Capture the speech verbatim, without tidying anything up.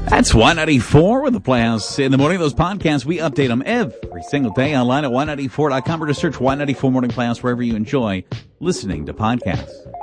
That's Y ninety-four with the Playhouse in the morning. Those podcasts, we update them every single day online at Y ninety-four dot com or just search Y ninety-four Morning Playhouse wherever you enjoy listening to podcasts.